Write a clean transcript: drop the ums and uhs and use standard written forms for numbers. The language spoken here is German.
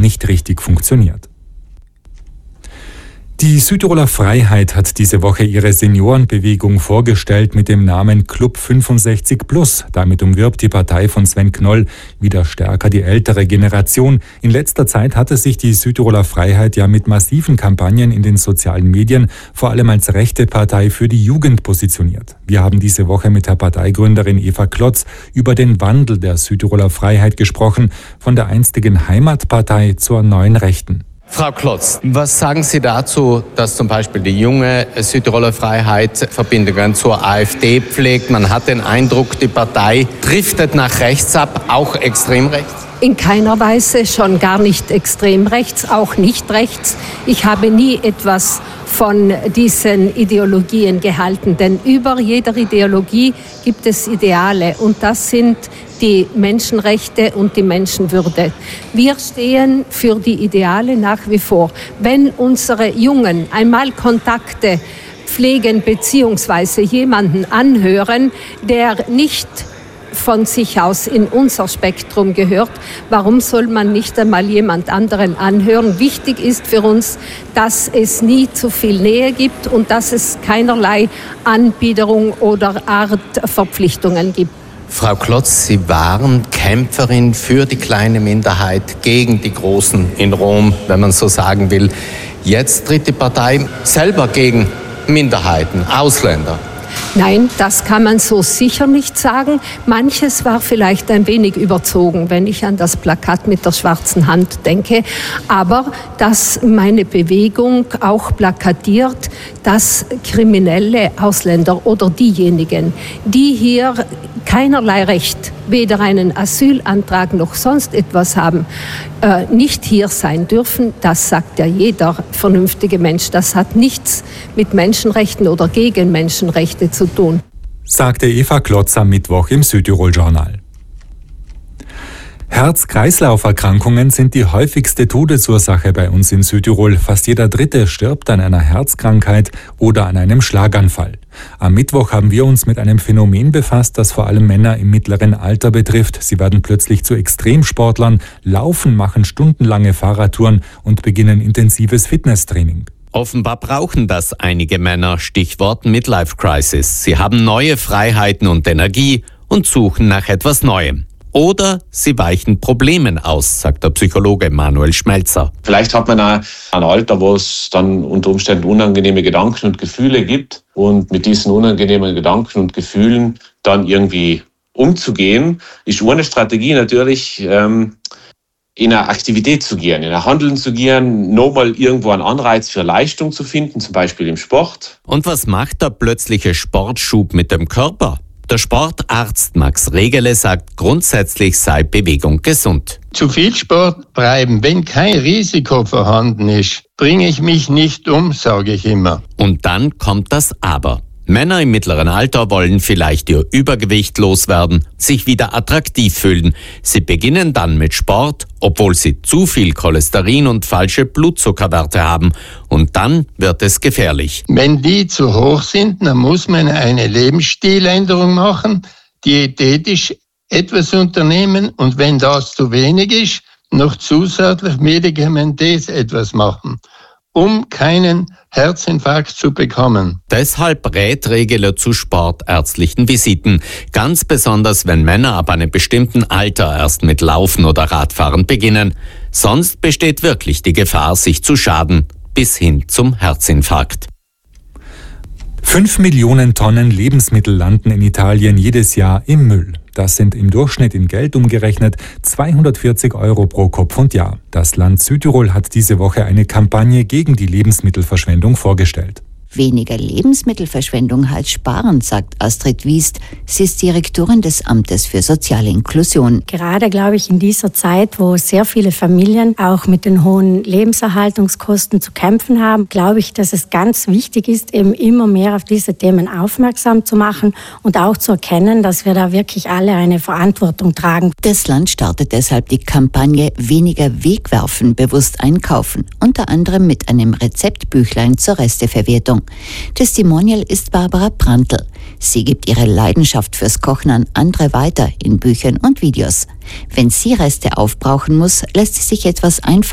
nicht richtig funktioniert. Die Südtiroler Freiheit hat diese Woche ihre Seniorenbewegung vorgestellt mit dem Namen Club 65+. Damit umwirbt die Partei von Sven Knoll wieder stärker die ältere Generation. In letzter Zeit hatte sich die Südtiroler Freiheit ja mit massiven Kampagnen in den sozialen Medien vor allem als rechte Partei für die Jugend positioniert. Wir haben diese Woche mit der Parteigründerin Eva Klotz über den Wandel der Südtiroler Freiheit gesprochen, von der einstigen Heimatpartei zur neuen Rechten. Frau Klotz, was sagen Sie dazu, dass zum Beispiel die junge Südtiroler Freiheit Verbindungen zur AfD pflegt? Man hat den Eindruck, die Partei driftet nach rechts ab, auch extrem rechts? In keiner Weise, schon gar nicht extrem rechts, auch nicht rechts. Ich habe nie etwas von diesen Ideologien gehalten, denn über jeder Ideologie gibt es Ideale und das sind die Menschenrechte und die Menschenwürde. Wir stehen für die Ideale nach wie vor. Wenn unsere Jungen einmal Kontakte pflegen bzw. jemanden anhören, der nicht von sich aus in unser Spektrum gehört, warum soll man nicht einmal jemand anderen anhören? Wichtig ist für uns, dass es nie zu viel Nähe gibt und dass es keinerlei Anbiederung oder Art Verpflichtungen gibt. Frau Klotz, Sie waren Kämpferin für die kleine Minderheit gegen die Großen in Rom, wenn man so sagen will. Jetzt tritt die Partei selber gegen Minderheiten, Ausländer. Nein, das kann man so sicher nicht sagen. Manches war vielleicht ein wenig überzogen, wenn ich an das Plakat mit der schwarzen Hand denke. Aber dass meine Bewegung auch plakatiert, dass kriminelle Ausländer oder diejenigen, die hier keinerlei Recht, weder einen Asylantrag noch sonst etwas haben, nicht hier sein dürfen, das sagt ja jeder vernünftige Mensch. Das hat nichts mit Menschenrechten oder gegen Menschenrechte zu tun. Sagte Eva Klotz am Mittwoch im Südtirol-Journal. Herz-Kreislauf-Erkrankungen sind die häufigste Todesursache bei uns in Südtirol. Fast jeder Dritte stirbt an einer Herzkrankheit oder an einem Schlaganfall. Am Mittwoch haben wir uns mit einem Phänomen befasst, das vor allem Männer im mittleren Alter betrifft. Sie werden plötzlich zu Extremsportlern, laufen, machen stundenlange Fahrradtouren und beginnen intensives Fitnesstraining. Offenbar brauchen das einige Männer, Stichwort Midlife Crisis. Sie haben neue Freiheiten und Energie und suchen nach etwas Neuem. Oder sie weichen Problemen aus, sagt der Psychologe Manuel Schmelzer. Vielleicht hat man auch ein Alter, wo es dann unter Umständen unangenehme Gedanken und Gefühle gibt. Und mit diesen unangenehmen Gedanken und Gefühlen dann irgendwie umzugehen, ist eine Strategie natürlich, in eine Aktivität zu gehen, in ein Handeln zu gehen, nochmal irgendwo einen Anreiz für Leistung zu finden, zum Beispiel im Sport. Und was macht der plötzliche Sportschub mit dem Körper? Der Sportarzt Max Regele sagt, grundsätzlich sei Bewegung gesund. Zu viel Sport treiben, wenn kein Risiko vorhanden ist, bringe ich mich nicht um, sage ich immer. Und dann kommt das Aber. Männer im mittleren Alter wollen vielleicht ihr Übergewicht loswerden, sich wieder attraktiv fühlen. Sie beginnen dann mit Sport, obwohl sie zu viel Cholesterin und falsche Blutzuckerwerte haben. Und dann wird es gefährlich. Wenn die zu hoch sind, dann muss man eine Lebensstiländerung machen, diätetisch etwas unternehmen und wenn das zu wenig ist, noch zusätzlich medikamentös etwas machen, um keinen Herzinfarkt zu bekommen. Deshalb rät Regele zu sportärztlichen Visiten, ganz besonders wenn Männer ab einem bestimmten Alter erst mit Laufen oder Radfahren beginnen. Sonst besteht wirklich die Gefahr, sich zu schaden, bis hin zum Herzinfarkt. 5 Millionen Tonnen Lebensmittel landen in Italien jedes Jahr im Müll. Das sind im Durchschnitt in Geld umgerechnet 240 € pro Kopf und Jahr. Das Land Südtirol hat diese Woche eine Kampagne gegen die Lebensmittelverschwendung vorgestellt. Weniger Lebensmittelverschwendung als Sparen, sagt Astrid Wiest. Sie ist Direktorin des Amtes für soziale Inklusion. Gerade, glaube ich, in dieser Zeit, wo sehr viele Familien auch mit den hohen Lebenserhaltungskosten zu kämpfen haben, glaube ich, dass es ganz wichtig ist, eben immer mehr auf diese Themen aufmerksam zu machen und auch zu erkennen, dass wir da wirklich alle eine Verantwortung tragen. Das Land startet deshalb die Kampagne Weniger wegwerfen, bewusst einkaufen, unter anderem mit einem Rezeptbüchlein zur Resteverwertung. Testimonial ist Barbara Prantl. Sie gibt ihre Leidenschaft fürs Kochen an andere weiter in Büchern und Videos. Wenn sie Reste aufbrauchen muss, lässt sie sich etwas einfallen